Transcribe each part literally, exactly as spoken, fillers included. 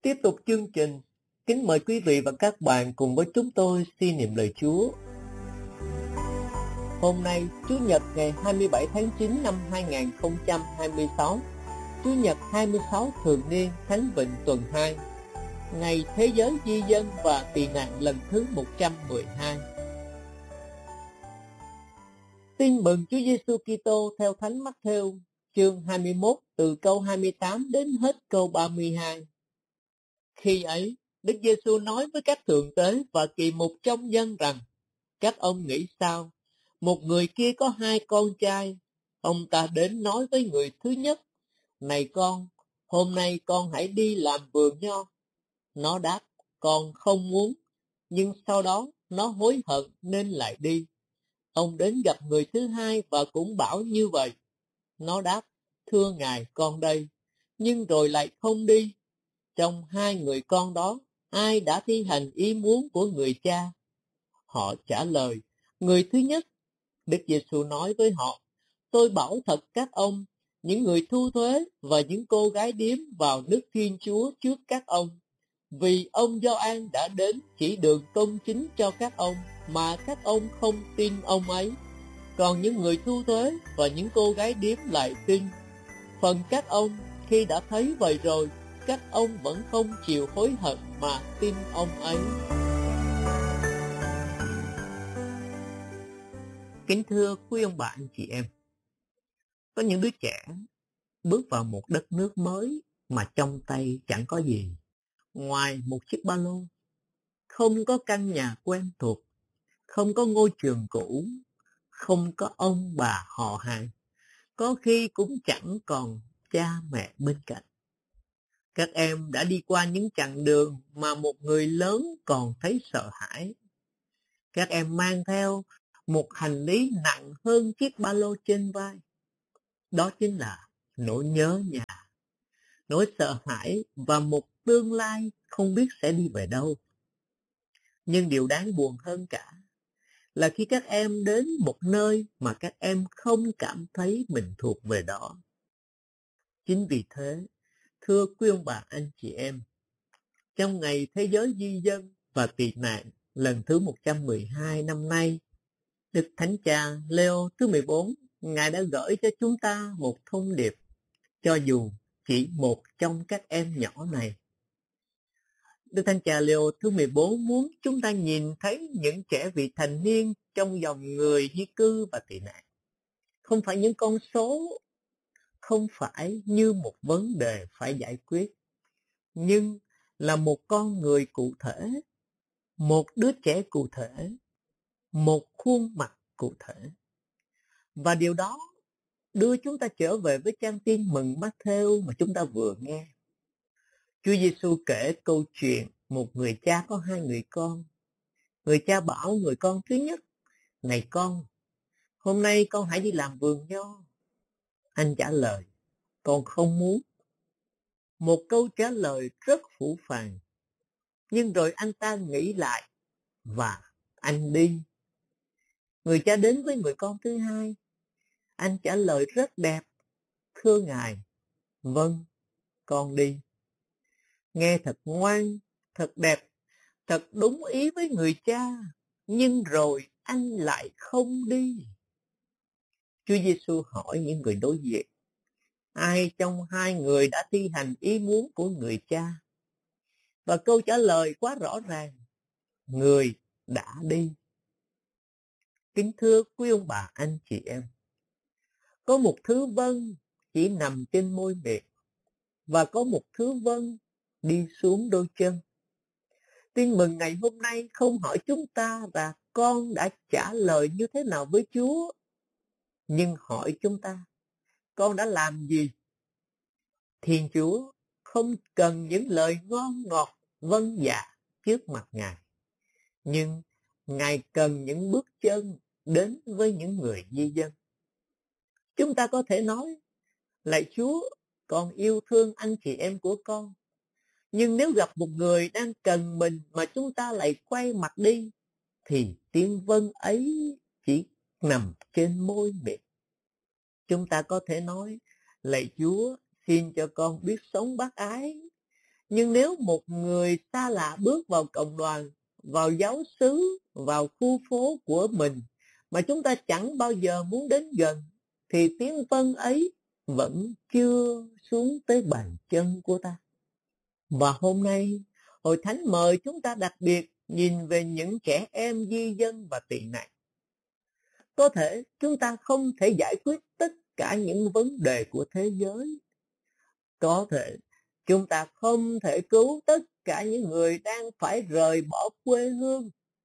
Tiếp tục chương trình, kính mời quý vị và các bạn cùng với chúng tôi suy niệm lời Chúa. Hôm nay, Chủ nhật ngày hai mươi bảy tháng chín năm hai nghìn không trăm hai mươi sáu, Chủ nhật hai mươi sáu thường niên Thánh Vịnh tuần hai, ngày Thế giới di dân và tị nạn lần thứ một trăm mười hai. Tin mừng Chúa Giêsu Kitô theo Thánh Mát-thêu, chương hai mươi mốt từ câu hai mươi tám đến hết câu ba mươi hai. Khi ấy, Đức Giêsu nói với các thượng tế và kỳ mục trong dân rằng: các ông nghĩ sao? Một người kia có hai con trai. Ông ta đến nói với người thứ nhất: này con, hôm nay con hãy đi làm vườn nho. Nó đáp: con không muốn. Nhưng sau đó nó hối hận nên lại đi. Ông đến gặp người thứ hai và cũng bảo như vậy. Nó đáp: thưa ngài, con đây. Nhưng rồi lại không đi. Trong hai người con đó, ai đã thi hành ý muốn của người cha? Họ trả lời: người thứ nhất. Đức Giêsu nói với họ: tôi bảo thật các ông, những người thu thuế và những cô gái điếm vào nước Thiên Chúa trước các ông. Vì ông Gioan đã đến chỉ đường công chính cho các ông, mà các ông không tin ông ấy. Còn những người thu thuế và những cô gái điếm lại tin. Phần các ông, khi đã thấy vậy rồi, các ông vẫn không chịu hối hận mà tin ông ấy. Kính thưa quý ông bà anh chị em, có những đứa trẻ bước vào một đất nước mới mà trong tay chẳng có gì ngoài một chiếc ba lô, không có căn nhà quen thuộc, không có ngôi trường cũ, không có ông bà họ hàng, có khi cũng chẳng còn cha mẹ bên cạnh. Các em đã đi qua những chặng đường mà một người lớn còn thấy sợ hãi. Các em mang theo một hành lý nặng hơn chiếc ba lô trên vai. Đó chính là nỗi nhớ nhà, nỗi sợ hãi và một tương lai không biết sẽ đi về đâu. Nhưng điều đáng buồn hơn cả là khi các em đến một nơi mà các em không cảm thấy mình thuộc về đó. Chính vì thế, thưa quý ông bà anh chị em, trong ngày Thế giới di dân và tị nạn lần thứ một trăm mười hai năm nay, Đức Thánh Cha Leo thứ mười bốn, Ngài đã gửi cho chúng ta một thông điệp, cho dù chỉ một trong các em nhỏ này. Đức Thánh Cha Leo thứ mười bốn muốn chúng ta nhìn thấy những trẻ vị thành niên trong dòng người di cư và tị nạn. Không phải những con số, không phải như một vấn đề phải giải quyết, nhưng là một con người cụ thể, một đứa trẻ cụ thể, một khuôn mặt cụ thể. Và điều đó đưa chúng ta trở về với trang tin mừng Mát-thêu mà chúng ta vừa nghe. Chúa Giêsu kể câu chuyện một người cha có hai người con. Người cha bảo người con thứ nhất: này con, hôm nay con hãy đi làm vườn nho. Anh trả lời: con không muốn. Một câu trả lời rất phũ phàng. Nhưng rồi anh ta nghĩ lại và anh đi. Người cha đến với người con thứ hai. Anh trả lời rất đẹp: thưa ngài, vâng, con đi. Nghe thật ngoan, thật đẹp, thật đúng ý với người cha. Nhưng rồi anh lại không đi. Chúa Giêsu hỏi những người đối diện: ai trong hai người đã thi hành ý muốn của người cha? Và câu trả lời quá rõ ràng: người đã đi. Kính thưa quý ông bà anh chị em, có một thứ vâng chỉ nằm trên môi miệng, và có một thứ vâng đi xuống đôi chân. Tin mừng ngày hôm nay không hỏi chúng ta là con đã trả lời như thế nào với Chúa, nhưng hỏi chúng ta con đã làm gì. Thiên Chúa không cần những lời ngon ngọt vâng dạ trước mặt Ngài, nhưng Ngài cần những bước chân đến với những người di dân. Chúng ta có thể nói: lạy Chúa, con yêu thương anh chị em của con. Nhưng nếu gặp một người đang cần mình mà chúng ta lại quay mặt đi, thì tiếng vâng ấy chỉ nằm trên môi miệng. Chúng ta có thể nói: lạy Chúa, xin cho con biết sống bác ái. Nhưng nếu một người xa lạ bước vào cộng đoàn, vào giáo xứ, vào khu phố của mình mà chúng ta chẳng bao giờ muốn đến gần, thì tiếng vâng ấy vẫn chưa xuống tới bàn chân của ta. Và hôm nay, Hội Thánh mời chúng ta đặc biệt nhìn về những trẻ em di dân và tị nạn. Có thể chúng ta không thể giải quyết tất cả những vấn đề của thế giới. Có thể chúng ta không thể cứu tất cả những người đang phải rời bỏ quê hương.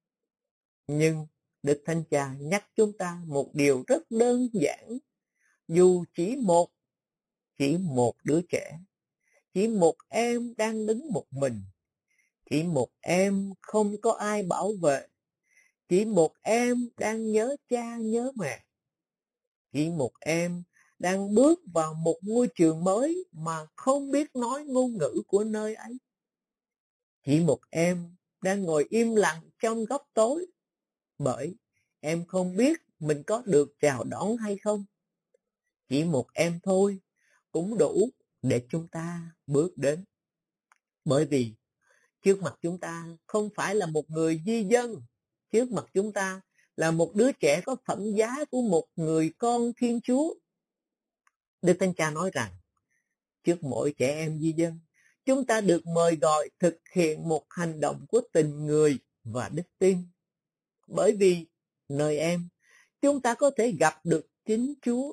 Nhưng Đức Thánh Cha nhắc chúng ta một điều rất đơn giản. Dù chỉ một, chỉ một đứa trẻ, chỉ một em đang đứng một mình, chỉ một em không có ai bảo vệ, chỉ một em đang nhớ cha nhớ mẹ, chỉ một em đang bước vào một ngôi trường mới mà không biết nói ngôn ngữ của nơi ấy, chỉ một em đang ngồi im lặng trong góc tối bởi em không biết mình có được chào đón hay không. Chỉ một em thôi cũng đủ để chúng ta bước đến. Bởi vì trước mặt chúng ta không phải là một người di dân, trước mặt chúng ta là một đứa trẻ có phẩm giá của một người con Thiên Chúa. Đức Thánh Cha nói rằng, trước mỗi trẻ em di dân, chúng ta được mời gọi thực hiện một hành động của tình người và đức tin. Bởi vì nơi em, chúng ta có thể gặp được chính Chúa.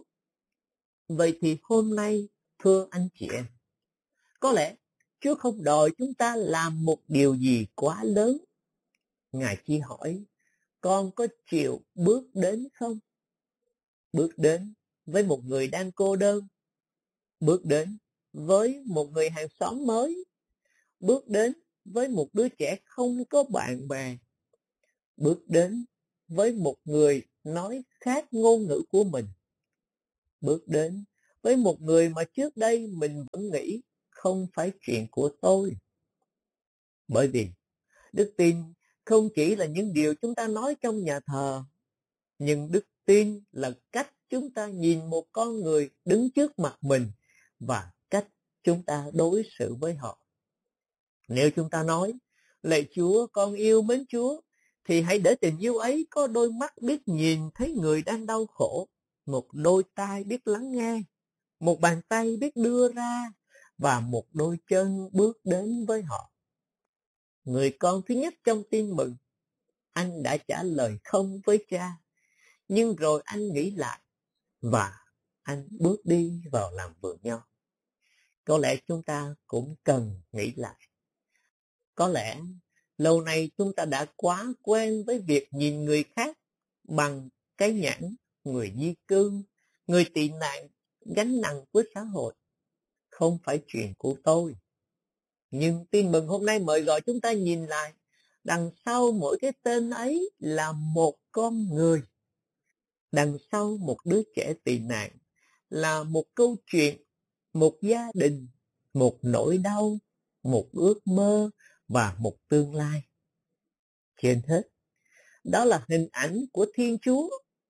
Vậy thì hôm nay, thưa anh chị em, có lẽ Chúa không đòi chúng ta làm một điều gì quá lớn. Ngài chỉ hỏi, con có chịu bước đến không? Bước đến với một người đang cô đơn, bước đến với một người hàng xóm mới, bước đến với một đứa trẻ không có bạn bè, bước đến với một người nói khác ngôn ngữ của mình, bước đến với một người mà trước đây mình vẫn nghĩ không phải chuyện của tôi. Bởi vì đức tin không chỉ là những điều chúng ta nói trong nhà thờ, nhưng đức tin là cách chúng ta nhìn một con người đứng trước mặt mình và cách chúng ta đối xử với họ. Nếu chúng ta nói, lạy Chúa, con yêu mến Chúa, thì hãy để tình yêu ấy có đôi mắt biết nhìn thấy người đang đau khổ, một đôi tai biết lắng nghe, một bàn tay biết đưa ra và một đôi chân bước đến với họ. Người con thứ nhất trong tin mừng, anh đã trả lời không với cha, nhưng rồi anh nghĩ lại và anh bước đi vào làm vườn nho. Có lẽ chúng ta cũng cần nghĩ lại. Có lẽ lâu nay chúng ta đã quá quen với việc nhìn người khác bằng cái nhãn người di cư, người tị nạn, gánh nặng của xã hội. Không phải chuyện của tôi. Nhưng tin mừng hôm nay mời gọi chúng ta nhìn lại, đằng sau mỗi cái tên ấy là một con người. Đằng sau một đứa trẻ tị nạn là một câu chuyện, một gia đình, một nỗi đau, một ước mơ và một tương lai. Trên hết, đó là hình ảnh của Thiên Chúa.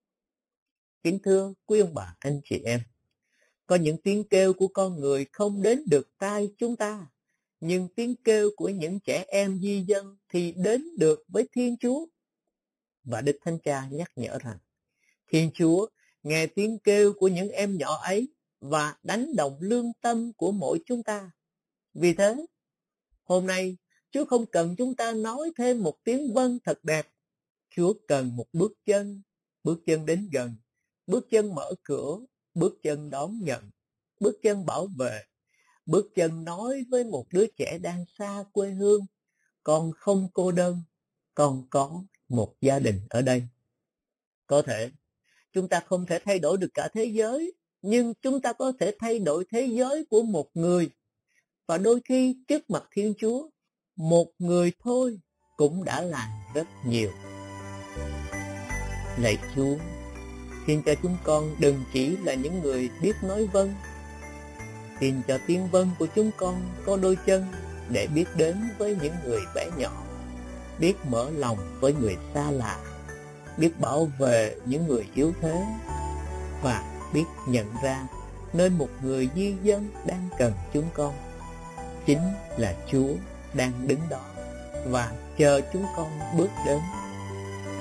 Kính thưa quý ông bà, anh chị em, có những tiếng kêu của con người không đến được tai chúng ta, nhưng tiếng kêu của những trẻ em di dân thì đến được với Thiên Chúa. Và Đức Thánh Cha nhắc nhở rằng, Thiên Chúa nghe tiếng kêu của những em nhỏ ấy và đánh động lương tâm của mỗi chúng ta. Vì thế, hôm nay Chúa không cần chúng ta nói thêm một tiếng vâng thật đẹp. Chúa cần một bước chân, bước chân đến gần, bước chân mở cửa, bước chân đón nhận, bước chân bảo vệ, bước chân nói với một đứa trẻ đang xa quê hương, con không cô đơn, con có một gia đình ở đây. Có thể chúng ta không thể thay đổi được cả thế giới, nhưng chúng ta có thể thay đổi thế giới của một người. Và đôi khi trước mặt Thiên Chúa, một người thôi cũng đã làm rất nhiều. Lạy Chúa, xin cho chúng con đừng chỉ là những người biết nói vâng. Xin cho tiếng vâng của chúng con có đôi chân để biết đến với những người bé nhỏ, biết mở lòng với người xa lạ, biết bảo vệ những người yếu thế và biết nhận ra nơi một người di dân đang cần chúng con. chính là Chúa đang đứng đó và chờ chúng con bước đến.